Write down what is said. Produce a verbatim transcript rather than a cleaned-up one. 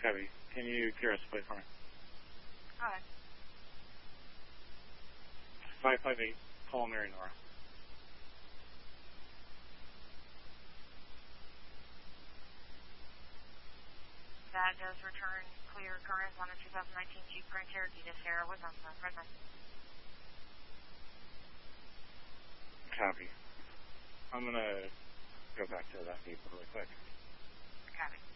Copy. Can you clear us, please, for me? Go ahead. five five eight, call Mary Nora. That does return clear occurrence on a two thousand nineteen Jeep Grand Cherokee to Sierra with us, present. Copy. I'm going to go back to that vehicle really quick. Copy.